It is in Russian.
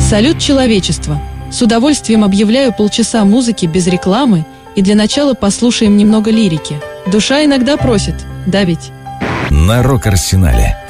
Салют, человечество! С удовольствием объявляю полчаса музыки без рекламы, и для начала послушаем немного лирики. Душа иногда просит, да ведь? На Рок-Арсенале